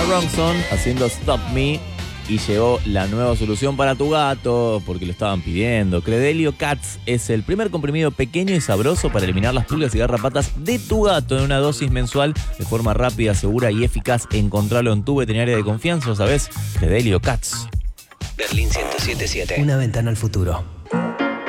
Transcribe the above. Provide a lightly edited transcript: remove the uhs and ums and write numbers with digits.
Ronson haciendo Stop Me. Y llegó la nueva solución para tu gato, porque lo estaban pidiendo. Credelio Cats es el primer comprimido pequeño y sabroso para eliminar las pulgas y garrapatas de tu gato en una dosis mensual de forma rápida, segura y eficaz. Encontralo en tu veterinaria de confianza, ¿sabes? Credelio Cats. Berlín 107.7. Una ventana al futuro.